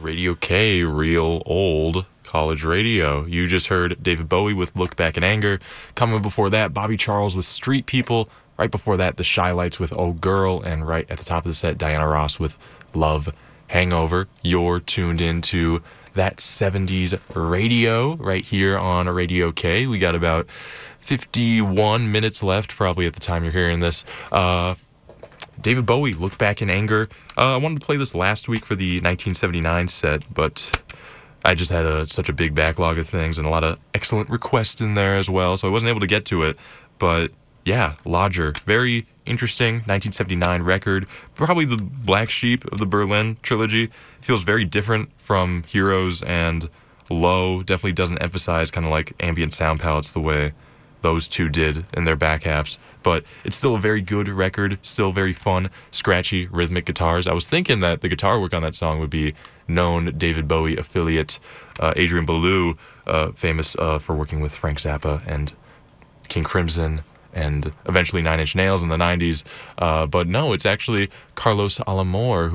Radio K, real old college radio. You just heard David Bowie with Look Back in Anger. Coming before that, Bobby Charles with Street People. Right before that, the Shy Lights with Oh Girl. And right at the top of the set, Diana Ross with Love Hangover. You're tuned into That 70s Radio right here on Radio K. We got about 51 minutes left, probably at the time you're hearing this. David Bowie, Look Back in Anger. I wanted to play this last week for the 1979 set, but I just had such a big backlog of things and a lot of excellent requests in there as well, so I wasn't able to get to it. But yeah, Lodger, very interesting 1979 record. Probably the black sheep of the Berlin trilogy. It feels very different from Heroes and Low. Definitely doesn't emphasize kind of like ambient sound palettes the way those two did in their back halves, but it's still a very good record, still very fun, scratchy, rhythmic guitars. I was thinking that the guitar work on that song would be known David Bowie affiliate Adrian Belew, famous for working with Frank Zappa and King Crimson and eventually Nine Inch Nails in the 90s, but no, it's actually Carlos Alomar,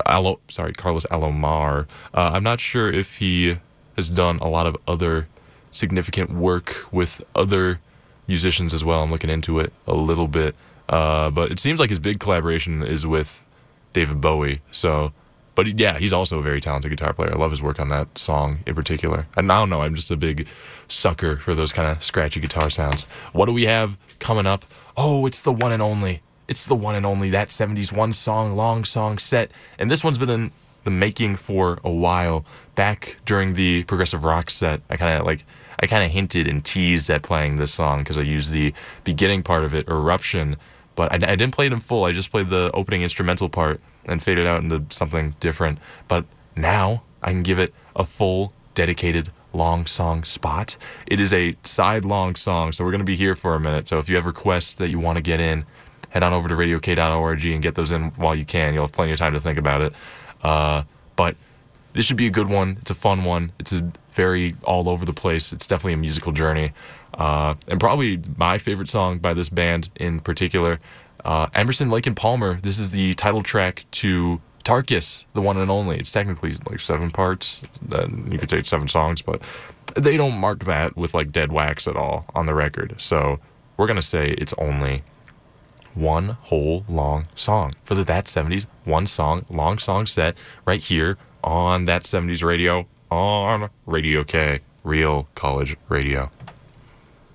Carlos Alomar. I'm not sure if he has done a lot of other significant work with other musicians as well. I'm looking into it a little bit, but it seems like his big collaboration is with David Bowie. So, but yeah, he's also a very talented guitar player. I love his work on that song in particular. And I don't know, I'm just a big sucker for those kind of scratchy guitar sounds. What do we have coming up? Oh, it's the one and only. It's the one and only That 70s one song, long song set. And this one's been in the making for a while. Back during the progressive rock set, I kind of hinted and teased at playing this song because I used the beginning part of it, Eruption, but I didn't play it in full. I just played the opening instrumental part and faded out into something different. But now I can give it a full, dedicated, long song spot. It is a side long song, so we're going to be here for a minute. So if you have requests that you want to get in, head on over to radiok.org and get those in while you can. You'll have plenty of time to think about it. But this should be a good one. It's a fun one. It's a very all over the place. It's definitely a musical journey. And probably my favorite song by this band in particular, Emerson, Lake and Palmer. This is the title track to Tarkus, the one and only. It's technically like 7 parts. You could say it's 7 songs, but they don't mark that with like dead wax at all on the record. So we're going to say it's only one whole long song for the That 70s one song, long song set right here on That 70s Radio on Radio K, real college radio.